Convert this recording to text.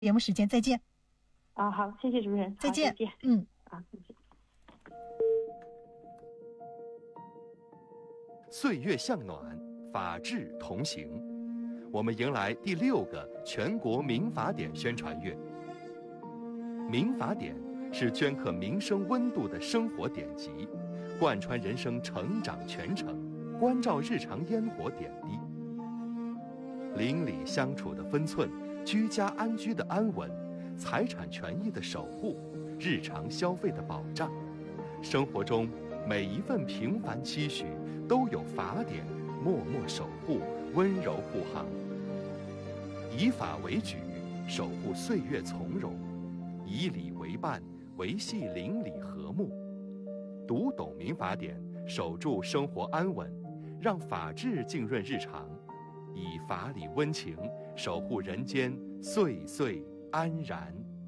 节目时间再见。 好，谢谢主持人， 再见。 再见。再见。 岁月向暖，法治同行。我们迎来第6个全国民法典宣传月。民法典是镌刻民生温度的生活典籍，贯穿人生成长全程，关照日常烟火点滴。邻里相处的分寸，居家安居的安稳，财产权益的守护，日常消费的保障，生活中每一份平凡期许都有法典默默守护，温柔护航。以法为举，守护岁月从容；以礼为伴，维系邻里和睦。读懂民法典，守住生活安稳，让法治浸润日常，以法理温情守护人间岁岁安然。